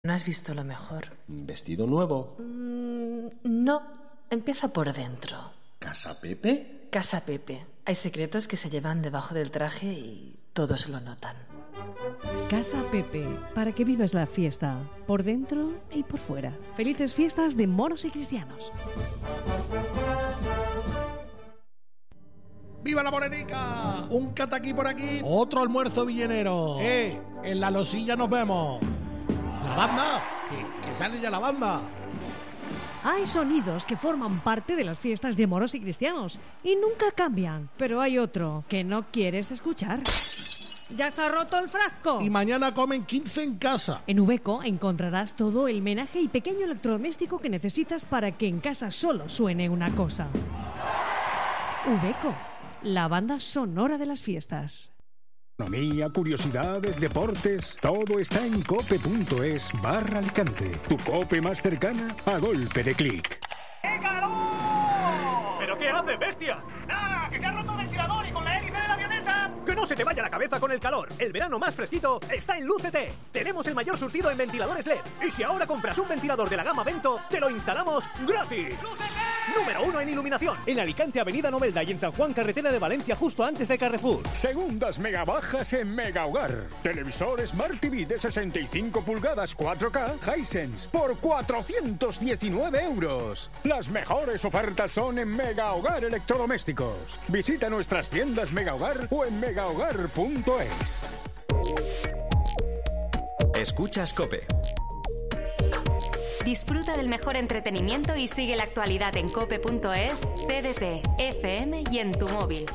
¿No has visto lo mejor? ¿Vestido nuevo? No, empieza por dentro. ¿Casa Pepe? Casa Pepe. Hay secretos que se llevan debajo del traje y todos lo notan. Casa Pepe, para que vivas la fiesta, por dentro y por fuera. Felices fiestas de moros y cristianos. ¡Viva la Morenica! Un cataquí por aquí, otro almuerzo villenero. En la losilla nos vemos. ¡La banda! ¡Que sale ya la banda! Hay sonidos que forman parte de las fiestas de moros y cristianos y nunca cambian, pero hay otro que no quieres escuchar. ¡Ya está roto el frasco! Y mañana comen 15 en casa. En Uveco encontrarás todo el menaje y pequeño electrodoméstico que necesitas para que en casa solo suene una cosa. Uveco, la banda sonora de las fiestas. Economía, curiosidades, deportes, todo está en cope.es/Alicante. Tu cope más cercana a golpe de clic. ¡Qué calor! ¿Pero qué haces, bestia? ¡Nada! ¡Que se ha roto el ventilador y con la hélice de la avioneta! ¡Que no se te vaya la cabeza con el calor! El verano más fresquito está en Lucete. Tenemos el mayor surtido en ventiladores LED. Y si ahora compras un ventilador de la gama Vento, te lo instalamos gratis. ¡Lucete! Número 1 en iluminación. En Alicante, Avenida Novelda, y en San Juan, carretera de Valencia, justo antes de Carrefour. Segundas mega bajas en Mega Hogar. Televisor Smart TV de 65 pulgadas 4K Hisense por 419 euros. Las mejores ofertas son en Mega Hogar Electrodomésticos. Visita nuestras tiendas Mega Hogar o en megahogar.es. Escuchas COPE. Disfruta del mejor entretenimiento y sigue la actualidad en cope.es, TDT, FM y en tu móvil.